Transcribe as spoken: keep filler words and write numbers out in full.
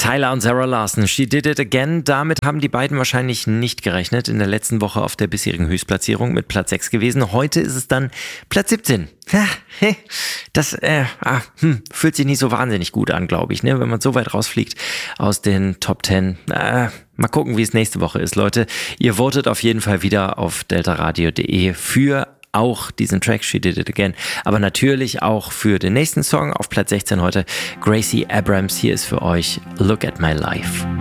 Tyler und Sarah Larson, She Did It Again. Damit haben die beiden wahrscheinlich nicht gerechnet. In der letzten Woche auf der bisherigen Höchstplatzierung mit Platz sechs gewesen. Heute ist es dann Platz siebzehn. Das äh, ah, hm, fühlt sich nicht so wahnsinnig gut an, glaube ich, ne? Wenn man so weit rausfliegt aus den Top zehn. Äh, mal gucken, wie es nächste Woche ist, Leute. Ihr votet auf jeden Fall wieder auf deltaradio punkt de für auch diesen Track She Did It Again, aber natürlich auch für den nächsten Song auf Platz sechzehn heute. Gracie Abrams, hier ist für euch Look at My Life.